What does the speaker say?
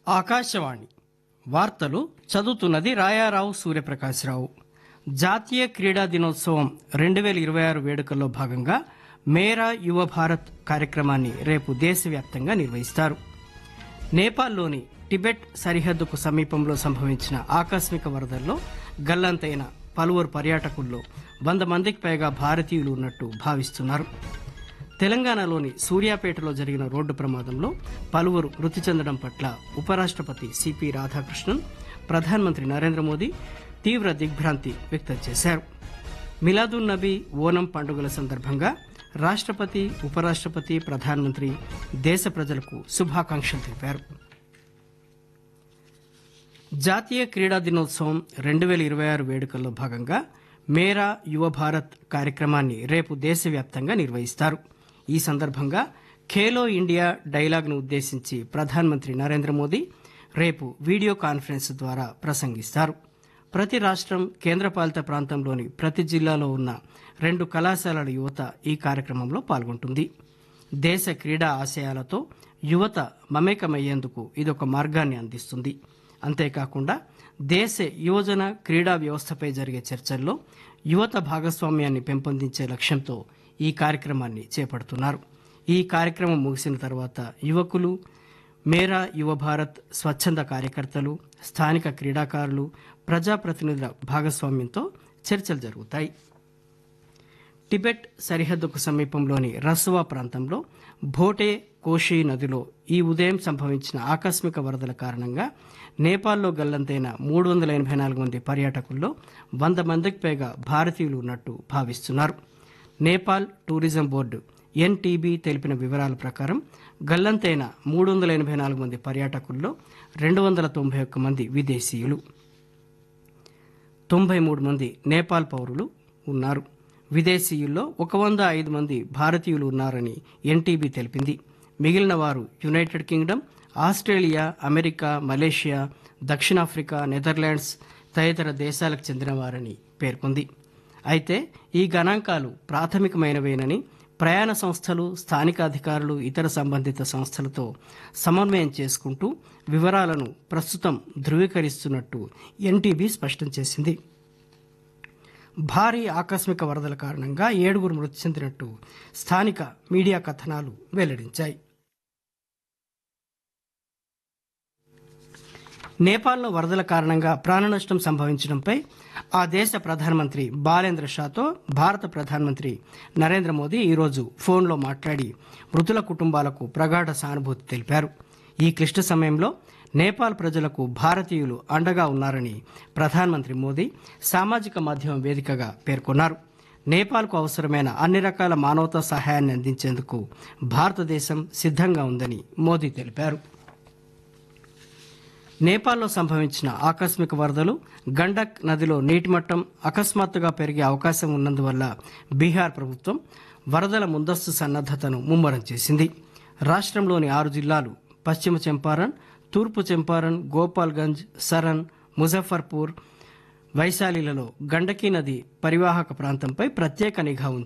ఆకాశవాణి వార్తలు చదువుతున్నది రాయారావు సూర్యప్రకాశ్రావు. జాతీయ క్రీడా దినోత్సవం 2026 వేడుకల్లో భాగంగా మేరా యువ భారత్ కార్యక్రమాన్ని రేపు దేశవ్యాప్తంగా నిర్వహిస్తారు. నేపాల్లోని టిబెట్ సరిహద్దుకు సమీపంలో సంభవించిన ఆకస్మిక వరదల్లో గల్లంతైన పలువురు పర్యాటకుల్లో 100 మందికి పైగా భారతీయులు ఉన్నట్టు భావిస్తున్నారు. తెలంగాణలోని సూర్యాపేటలో జరిగిన రోడ్డు ప్రమాదంలో పలువురు మృతి చెందడం పట్ల ఉపరాష్ట్రపతి సిపి రాధాకృష్ణన్, ప్రధానమంత్రి నరేంద్ర మోదీ తీవ్ర దిగ్భ్రాంతి వ్యక్తం చేశారు. మిలాదున్ నబీ, ఓనం పండుగల సందర్భంగా రాష్ట్రపతి, ఉపరాష్ట్రపతి, ప్రధానమంత్రి దేశ ప్రజలకు శుభాకాంక్షలు తెలిపారు. జాతీయ క్రీడా దినోత్సవం 2026 వేడుకల్లో భాగంగా మేరా యువ భారత్ కార్యక్రమాన్ని రేపు దేశవ్యాప్తంగా నిర్వహిస్తారు. ఈ సందర్భంగా ఖేలో ఇండియా డైలాగ్ను ఉద్దేశించి ప్రధానమంత్రి నరేంద్ర మోదీ రేపు వీడియో కాన్ఫరెన్స్ ద్వారా ప్రసంగిస్తారు. ప్రతి రాష్ట్రం, కేంద్రపాలిత ప్రాంతంలోని ప్రతి జిల్లాలో ఉన్న 2 కళాశాలల యువత ఈ కార్యక్రమంలో పాల్గొంటుంది. దేశ క్రీడా ఆశయాలతో యువత మమేకమయ్యేందుకు ఇదొక మార్గాన్ని అందిస్తుంది. అంతేకాకుండా దేశ యువజన క్రీడా వ్యవస్థపై జరిగే చర్చల్లో యువత భాగస్వామ్యాన్ని పెంపొందించే లక్ష్యంతో ఈ కార్యక్రమాన్ని చేపడుతున్నారు. ఈ కార్యక్రమం ముగిసిన తర్వాత యువకులు, మేరా యువ భారత్ స్వచ్ఛంద కార్యకర్తలు, స్థానిక క్రీడాకారులు, ప్రజాప్రతినిధుల భాగస్వామ్యంతో చర్చలు జరుగుతాయి. టిబెట్ సరిహద్దుకు సమీపంలోని రసువా ప్రాంతంలో భోటే కోషి నదిలో ఈ ఉదయం సంభవించిన ఆకస్మిక వరదల కారణంగా నేపాల్లో గల్లంతైన 384 మంది పర్యాటకుల్లో 100 మందికి పైగా భారతీయులు ఉన్నట్టు భావిస్తున్నారు. నేపాల్ టూరిజం బోర్డు ఎన్టీబీ తెలిపిన వివరాల ప్రకారం గల్లంతైన 384 మంది పర్యాటకుల్లో 291 మంది విదేశీయులు, 93 మంది నేపాల్ పౌరులు ఉన్నారు. విదేశీయుల్లో 105 మంది భారతీయులు ఉన్నారని ఎన్టీబీ తెలిపింది. మిగిలిన వారు United Kingdom, Australia, America, Malaysia, దక్షిణాఫ్రికా, నెదర్లాండ్స్ తదితర దేశాలకు చెందినవారని పేర్కొంది. అయితే ఈ గణాంకాలు ప్రాథమికమైనవేనని ప్రయాణ సంస్థలు, స్థానిక అధికారులు, ఇతర సంబంధిత సంస్థలతో సమన్వయం చేసుకుంటూ వివరాలను ప్రస్తుతం ధృవీకరిస్తున్నట్టు ఎన్టీబీ స్పష్టం చేసింది. భారీ ఆకస్మిక వరదల కారణంగా 7 మృతి చెందినట్టు స్థానిక మీడియా కథనాలు వెల్లడించాయి. నేపాల్లో వరదల కారణంగా ప్రాణనష్టం సంభవించడంపై ఆ దేశ ప్రధానమంత్రి బాలేంద్ర షాతో భారత ప్రధానమంత్రి నరేంద్ర మోదీ ఈరోజు ఫోన్లో మాట్లాడి మృతుల కుటుంబాలకు ప్రగాఢ సానుభూతి తెలిపారు. ఈ క్లిష్ట సమయంలో నేపాల్ ప్రజలకు భారతీయులు అండగా ఉన్నారని ప్రధానమంత్రి మోదీ సామాజిక మాధ్యమం వేదికగా పేర్కొన్నారు. నేపాల్కు అవసరమైన అన్ని రకాల మానవతా సహాయాన్ని అందించేందుకు భారతదేశం సిద్ధంగా ఉందని మోదీ తెలిపారు. నేపాల్లో సంభవించిన ఆకస్మిక వరదలు, గండక్ నదిలో నీటిమట్టం అకస్మాత్తుగా పెరిగే అవకాశం ఉన్నందువల్ల బీహార్ ప్రభుత్వం వరదల ముందస్తు సన్నద్దతను ముమ్మరం చేసింది. రాష్ట్రంలోని 6 జిల్లాలు పశ్చిమ చంపారణ్, తూర్పు చంపారణ్, గోపాల్గంజ్, సరన్, ముజఫర్పూర్, వైశాలిలలో గండకీ నది పరివాహక ప్రాంతంపై ప్రత్యేక నిఘా